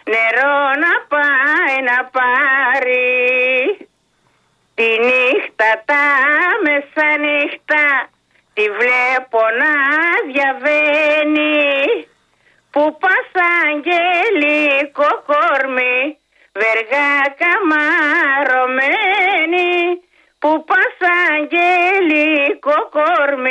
νερό να πάει να πάρει. Τη νύχτα τα μεσανύχτα τη βλέπω να διαβαίνει. Που πας αγγελικό κορμί, βεργά καμαρωμένη. Που πας αγγελικό κορμί.